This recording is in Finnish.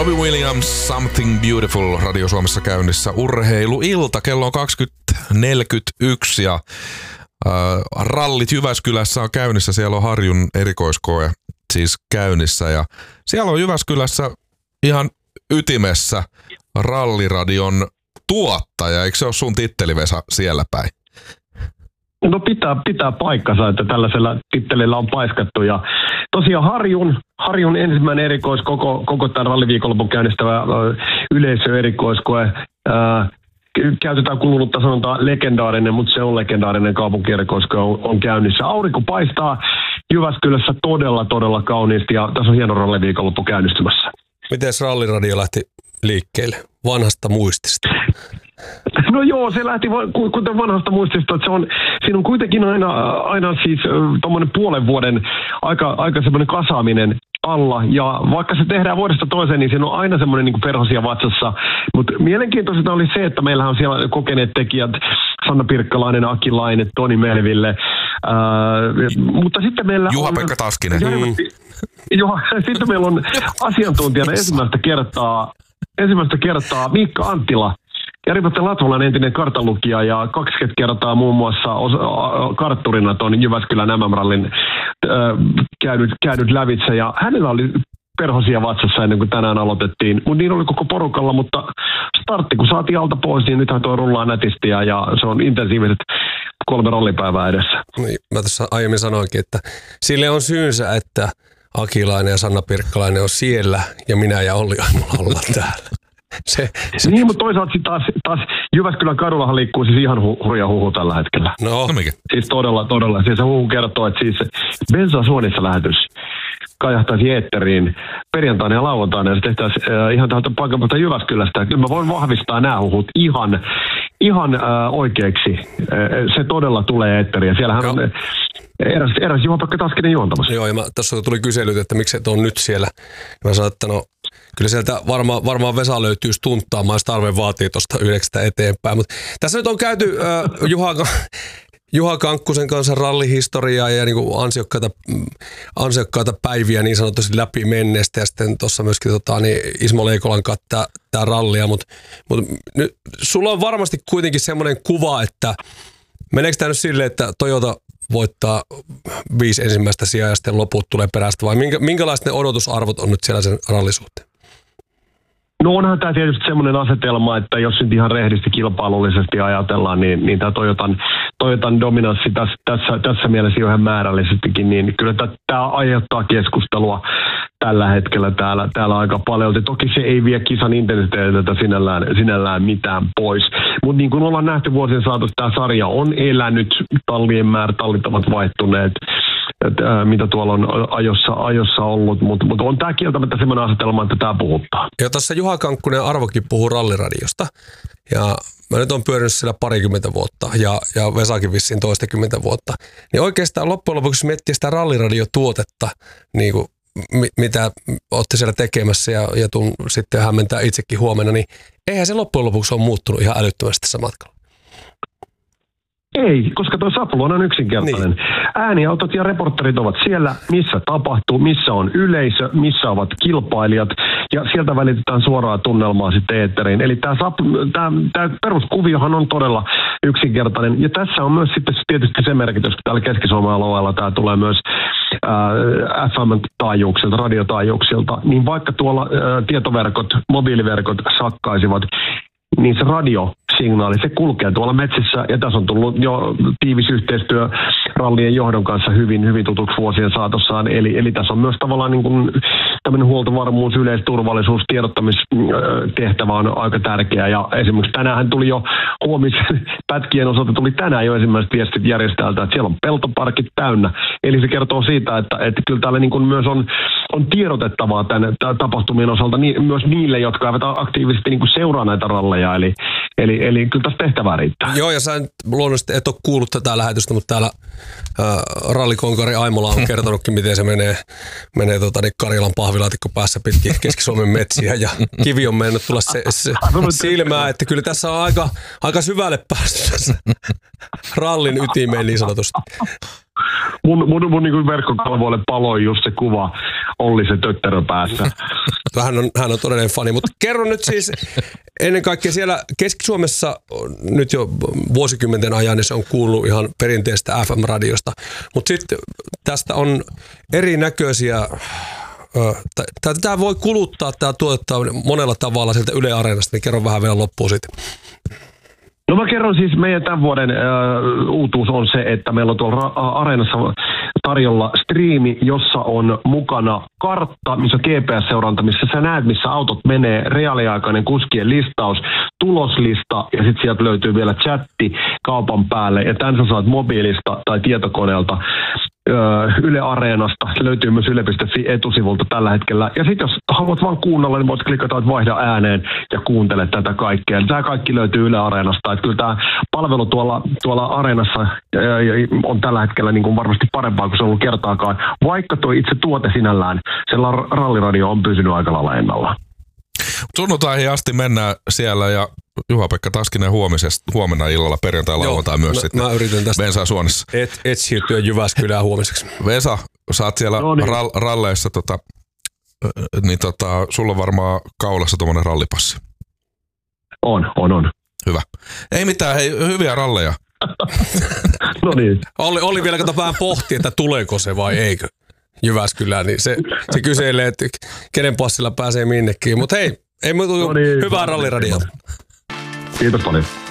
Robbie Williams, Something Beautiful, Radio Suomessa käynnissä urheiluilta. Kello on 20.41 ja rallit Jyväskylässä on käynnissä. Siellä on Harjun erikoiskoe siis käynnissä ja siellä on Jyväskylässä ihan ytimessä Ralliradion tuottaja. Eikö se ole sun titteli, Vesa, siellä päin? No pitää paikkansa, että tällaisella tittelillä on paiskattu ja tosiaan Harjun ensimmäinen koko tämän ralliviikonlopun käynnistävä yleisöerikoiskoe. Käytetään kulunutta sanontaa legendaarinen, mutta se on legendaarinen kaupunkierikoiskoe on käynnissä. Aurinko paistaa Jyväskylässä todella kauniisti ja tässä on hieno ralliviikonloppu käynnistymässä. Miten Ralliradio lähti liikkeelle vanhasta muistista? No joo, se lähti kuten vanhasta muistista, että siinä on kuitenkin aina siis tommoinen puolen vuoden aika semmoinen kasaaminen alla, ja vaikka se tehdään vuodesta toiseen, niin siinä on aina semmoinen niin kuin perhosia vatsassa, mutta mielenkiintoista oli se, että meillähän on siellä kokeneet tekijät Sanna Pirkkalainen, Aki Laine, Toni Melville, mutta sitten meillä Juha-Pekka Taskinen. Sitten meillä on asiantuntijana ensimmäistä kertaa Miikka Anttila, Jari-Matti Latvalan entinen kartanlukija ja 20 kertaa muun muassa kartturina tuon Jyväskylän MM-rallin käynyt lävitse. Ja hänellä oli perhosia vatsassa ennen kuin tänään aloitettiin, mutta niin oli koko porukalla, mutta startti kun saatiin alta pois, niin nythän tuo rullaa nätisti ja se on intensiiviset 3 rollipäivää edessä. Mä tässä aiemmin sanoinkin, että sille on syynsä, että Akilainen ja Sanna Pirkkalainen on siellä ja minä ja Olli Aimola ollaan täällä. Niin, mutta toisaalta taas Jyväskylän kadullahan liikkuu siis ihan hurja huhu tällä hetkellä. No mikä? Siis todella. Siis se huhu kertoo, että siis Bensa Suonissa lähetys kajahtaisi eetteriin perjantaina ja lauantaina ja se tehtäisiin ihan täältä paikan päältä Jyväskylästä. Kyllä mä voin vahvistaa nämä huhut ihan oikeiksi. Se todella tulee eetteriin. Siellähän on eräs Juha-Pekka Taskinen juontamassa. Joo, ja tässä tuli kyselyt, että miksi et ole nyt siellä. Mä sanoin, että no kyllä sieltä varmaan Vesa löytyy stunttaamaan, jos tarve vaatii tuosta 9 eteenpäin. Mutta tässä nyt on käyty Juha Kankkusen kanssa rallihistoriaa ja niinku ansiokkaita päiviä niin sanotusti läpi menneestä. Ja sitten tuossa myöskin Ismo Leikolan kanssa tämä rallia. Mutta nyt sulla on varmasti kuitenkin semmoinen kuva, että meneekö tämä nyt silleen, että Toyota voittaa 5 ensimmäistä sijaa ja sitten loput tulee perästä, vai minkälaiset ne odotusarvot on nyt siellä sen rallisuhteen? No onhan tämä tietysti semmoinen asetelma, että jos nyt ihan rehdisti kilpailullisesti ajatellaan, niin tämä Toyotan dominanssi tässä mielessä jo ihan määrällisestikin, niin kyllä tämä aiheuttaa keskustelua tällä hetkellä täällä aika paljon. Toki se ei vie kisan intensiteetiltä sinällään mitään pois. Mutta niin kuin ollaan nähty vuosien saatossa, tämä sarja on elänyt, tallien määrä, tallit ovat vaihtuneet, mitä tuolla on ajossa ollut, mutta on tämä kieltämättä semmoinen asetelma, että tämä puhuttaa. Ja tässä Juha Kankkunen Arvokin puhuu ralliradiosta, ja mä nyt on pyörinyt siellä 20 vuotta, ja Vesakin vissiin 20 vuotta, niin oikeastaan loppujen lopuksi miettii sitä ralliradiotuotetta, niin kuin mitä olette siellä tekemässä ja sitten hämmentää itsekin huomenna, niin eihän se loppujen lopuksi ole muuttunut ihan älyttömästi tässä matkalla. Ei, koska tuo sapluuna on yksinkertainen. Niin. Ääniautot ja reporterit ovat siellä, missä tapahtuu, missä on yleisö, missä ovat kilpailijat, ja sieltä välitetään suoraa tunnelmaa sitten eetteriin. Eli tämä peruskuviohan on todella yksinkertainen, ja tässä on myös sitten tietysti se merkitys, että täällä Keski-Suomen alueella tämä tulee myös FM-taajuuksilta, radiotaajuuksilta, niin vaikka tuolla tietoverkot, mobiiliverkot sakkaisivat, niin se radiosignaali, se kulkee tuolla metsissä, ja tässä on tullut jo tiivis yhteistyö rallien johdon kanssa hyvin tutuksi vuosien saatossaan, eli tässä on myös tavallaan niin kuin tämmöinen huoltovarmuus, yleisturvallisuus, tiedottamistehtävä on aika tärkeä, ja esimerkiksi tänään tuli jo pätkien osalta tuli tänään jo ensimmäiset viestit järjestäjältä, että siellä on peltoparkit täynnä, eli se kertoo siitä, että kyllä täällä niin kuin myös on tiedotettavaa tämän tapahtumien osalta myös niille, jotka eivät aktiivisesti niin kuin seuraa näitä ralleja, eli kyllä tässä tehtävää riittää. Joo, ja sä luonnollisesti et ole kuullut tätä lähetystä, mutta täällä rallikonkari Aimola on kertonutkin, miten se menee Karjalan pahvilaatikko päässä pitkin Keski-Suomen metsiä, ja kivi on mennyt tulla silmään, että kyllä tässä on aika syvälle päästy tässä rallin ytimeen niin sanotusti. Mun niin verkkokalvoille paloi just se kuva Olli se tötterö päässä. Hän on todellinen fani. Mutta kerro nyt siis ennen kaikkea siellä Keski-Suomessa nyt jo vuosikymmenten ajan, niin se on kuullut ihan perinteistä FM-radiosta. Mutta sitten tästä on erinäköisiä, tämä voi kuluttaa, tämä tuottaa monella tavalla sieltä Yle Areenasta, niin kerro vähän vielä loppuun sitten. No mä kerron siis, meidän tämän vuoden uutuus on se, että meillä on tuolla Areenassa tarjolla striimi, jossa on mukana kartta, missä on GPS-seuranta, missä sä näet, missä autot menee, reaaliaikainen kuskien listaus, tuloslista ja sitten sieltä löytyy vielä chatti kaupan päälle ja tämän sä saat mobiilista tai tietokoneelta Yle Areenasta. Se löytyy myös yle.fi etusivulta tällä hetkellä. Ja sitten jos haluat vaan kuunnella, niin voit klikata, että vaihda ääneen ja kuuntele tätä kaikkea. Tämä kaikki löytyy Yle Areenasta. Että kyllä tämä palvelu tuolla Areenassa on tällä hetkellä niin kuin varmasti parempaa kuin se on ollut kertaakaan. Vaikka tuo itse tuote sinällään, se ralliradio on pysynyt aika lailla ennallaan. Sunnuntaihin asti mennään siellä ja Juha-Pekka Taskinen huomenna illalla perjantai-lauantai myös sitten. Mä yritän tästä Vensa Suonessa. Et siirtyä Jyväskylään huomiseksi. Vesa, sä oot siellä ralleissa, niin sulla on varmaan kaulassa tuommoinen rallipassi. On. Hyvä. Ei mitään, hei, hyviä ralleja. No niin. Olli vielä vähän pohti, että tuleeko se vai eikö Jyväskylään, niin se kyselee, että kenen passilla pääsee minnekin. Mutta hei, ei muuta hyvää ralliradiota. Kiitos paljon.